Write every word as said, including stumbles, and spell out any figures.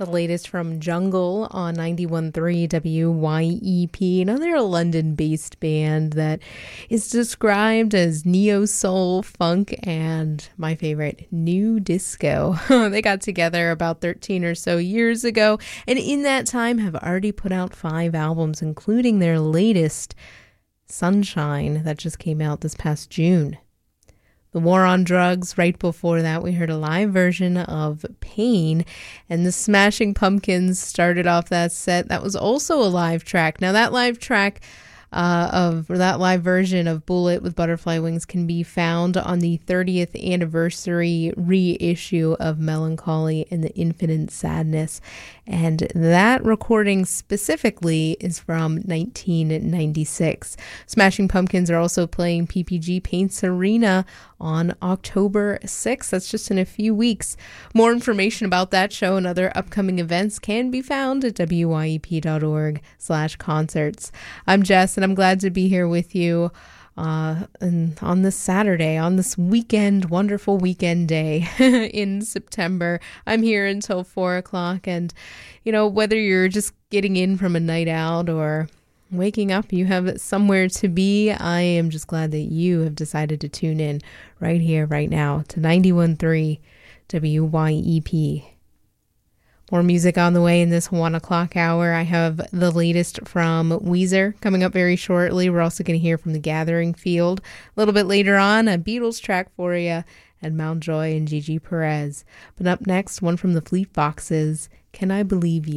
The latest from Jungle on ninety-one point three W Y E P. You know, they're a London-based band that is described as neo-soul, funk, and my favorite, new disco. They got together about thirteen or so years ago, and in that time have already put out five albums, including their latest, Sunshine, that just came out this past June. The War on Drugs. Right before that, we heard a live version of Pain, and the Smashing Pumpkins started off that set. That was also a live track. Now, that live track uh, of or that live version of Bullet with Butterfly Wings can be found on the thirtieth anniversary reissue of Melancholy and the Infinite Sadness. And that recording specifically is from nineteen ninety-six. Smashing Pumpkins are also playing P P G Paints Arena on October sixth. That's just in a few weeks. More information about that show and other upcoming events can be found at W Y E P dot org slash concerts. I'm Jess, and I'm glad to be here with you uh, and on this Saturday, on this weekend, wonderful weekend day in September. I'm here until four o'clock, and, you know, whether you're just getting in from a night out or waking up, you have somewhere to be, I am just glad that you have decided to tune in right here, right now, to ninety-one point three W Y E P. More music on the way in this one o'clock hour. I have the latest from Weezer coming up very shortly. We're also going to hear from The Gathering Field. A little bit later on, a Beatles track for you, and Mountjoy and Gigi Perez. But up next, one from the Fleet Foxes, Can I Believe You?